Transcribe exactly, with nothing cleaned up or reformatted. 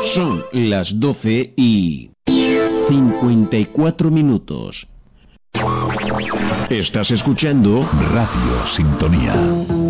Son las doce y cincuenta y cuatro minutos. Estás escuchando Radio Sintonía.